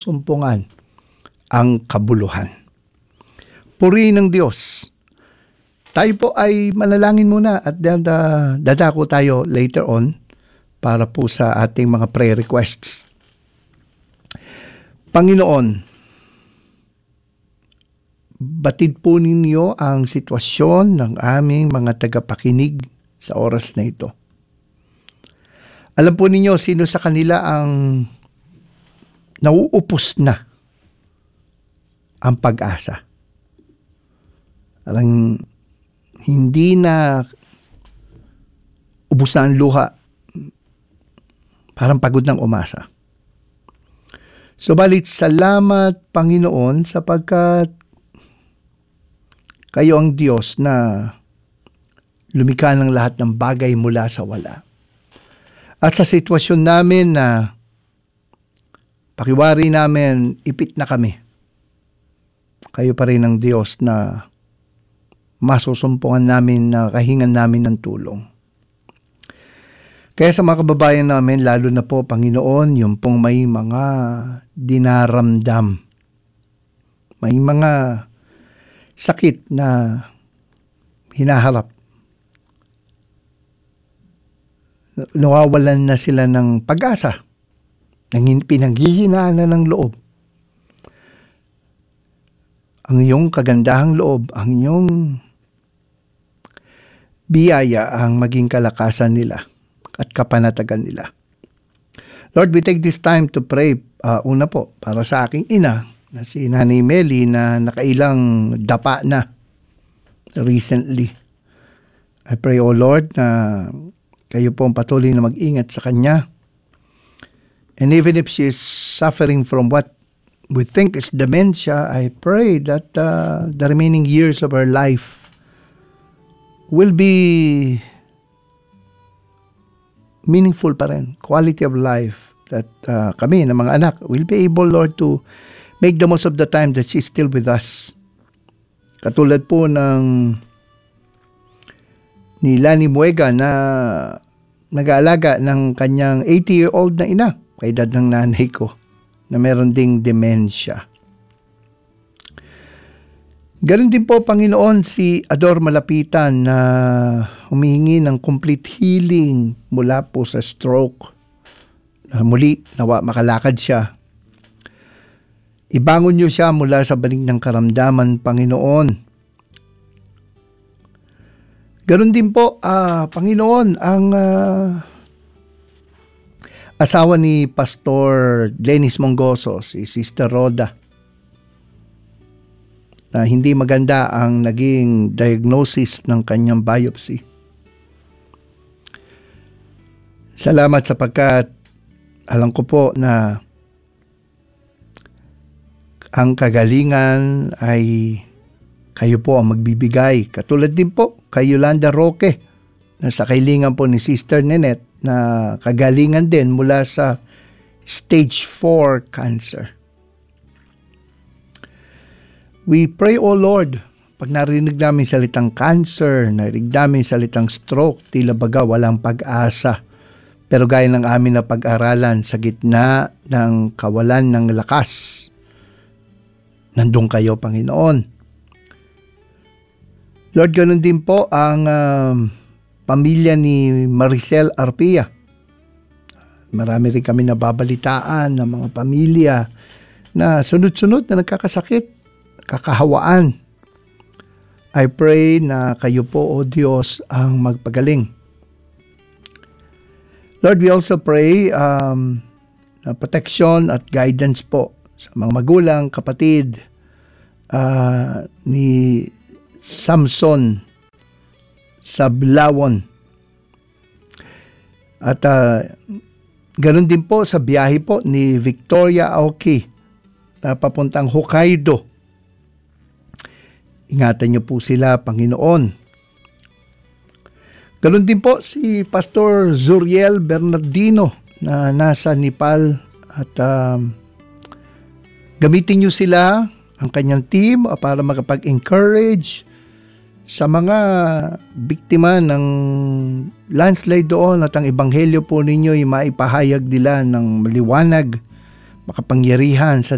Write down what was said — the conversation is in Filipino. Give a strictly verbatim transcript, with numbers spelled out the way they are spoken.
masusumpungan ang kabuluhan. Purihin ng Diyos. Tayo po ay manalangin muna at uh, dadako tayo later on para po sa ating mga prayer requests. Panginoon, batid po ninyo ang sitwasyon ng aming mga tagapakinig sa oras na ito. Alam po ninyo sino sa kanila ang nauupos na ang pag-asa. Alang hindi na ubos na ang luha. Parang pagod ng umasa. Subalit salamat Panginoon sapagkat kayo ang Diyos na lumikha ng lahat ng bagay mula sa wala. At sa sitwasyon namin na pakiwari namin, ipit na kami. Kayo pa rin ang Diyos na masusumpungan namin na kahingan namin ng tulong. Kaya sa mga kababayan namin, lalo na po Panginoon, yung pong may mga dinaramdam. May mga sakit na hinaharap. Nawawalan na sila ng pag-asa. Pinanghihinaan na ng loob. Ang iyong kagandahang loob, ang iyong biyaya ang maging kalakasan nila at kapanatagan nila. Lord, we take this time to pray, uh, una po, para sa aking ina, na si Nanay Meli na nakailang dapa na recently. I pray, O Lord, na kayo po ang patuloy na mag-ingat sa kanya. And even if she is suffering from what we think is dementia, I pray that uh, the remaining years of her life will be meaningful pa rin. Quality of life that uh, kami na mga anak will be able, Lord, to make the most of the time that she's still with us. Katulad po ng ni Lani Muega na nag-aalaga ng kanyang eighty-year-old na ina, kaedad ng nanay ko, na meron ding dementia. Ganon din po, Panginoon, si Ador Malapitan na humihingi ng complete healing mula po sa stroke. Na muli, nawa makalakad siya. Ibangon niyo siya mula sa baling ng karamdaman, Panginoon. Ganon din po, uh, Panginoon, ang uh, asawa ni Pastor Dennis Mongoso, si Sister Rhoda, na hindi maganda ang naging diagnosis ng kanyang biopsy. Salamat sapagkat alam ko po na ang kagalingan ay kayo po ang magbibigay. Katulad din po kay Yolanda Roque na sa kailingan po ni Sister Nenet na kagalingan din mula sa stage four cancer. We pray, O Lord, pag narinig namin salitang cancer, narinig namin salitang stroke, tila baga walang pag-asa. Pero gaya ng amin na pag-aralan sa gitna ng kawalan ng lakas, nandun kayo, Panginoon. Lord, ganun din po ang uh, pamilya ni Maricel Arpia. Marami rin kami nababalitaan ng mga pamilya na sunod-sunod na nagkakasakit, kakahawaan. I pray na kayo po, O Diyos, ang magpagaling. Lord, we also pray um, na protection at guidance po sa mga magulang, kapatid uh, ni Samson Sablawon. At uh, ganun din po sa biyahe po ni Victoria Aoki na papuntang Hokkaido. Ingatan niyo po sila, Panginoon. Ganun din po si Pastor Zuriel Bernardino na nasa Nepal at um, gamitin niyo sila, ang kanyang team, para makapag-encourage sa mga biktima ng landslide doon at ang ebanghelyo po ninyo ay maipahayag nila ng maliwanag, makapangyarihan sa